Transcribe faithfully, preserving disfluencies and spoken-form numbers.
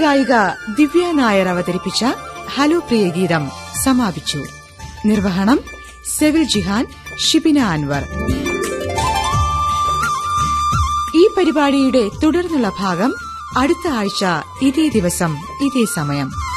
ഗായിക ദിവ്യ നായർ അവതരിപ്പിച്ച ഹലോ പ്രിയ ഗീതം സമാപിച്ചു. നിർവഹണം സെവിൽ ജിഹാൻ, ഷിബിന അൻവർ. ഈ പരിപാടിയുടെ തുടർന്നുള്ള ഭാഗം അടുത്ത ആഴ്ച ഇതേ ദിവസം ഇതേ സമയം.